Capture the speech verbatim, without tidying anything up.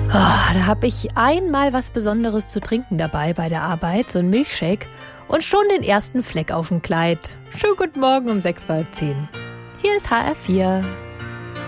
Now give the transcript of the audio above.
Oh, da habe ich einmal was Besonderes zu trinken dabei bei der Arbeit, so ein Milchshake, und schon den ersten Fleck auf dem Kleid. Schönen guten Morgen um sechs vor halb zehn. Hier ist H R vier.